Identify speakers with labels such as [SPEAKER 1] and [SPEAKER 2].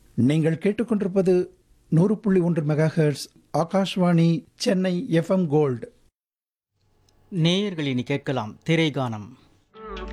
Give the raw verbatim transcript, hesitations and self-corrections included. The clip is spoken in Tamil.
[SPEAKER 1] நீங்கள் கேட்டுக்கொண்டிருப்பது நூறு புள்ளி ஒன்று megahertz Akashvani Chennai FM gold.
[SPEAKER 2] நேயர்கள் இனி கேட்கலாம் திரைகானம்.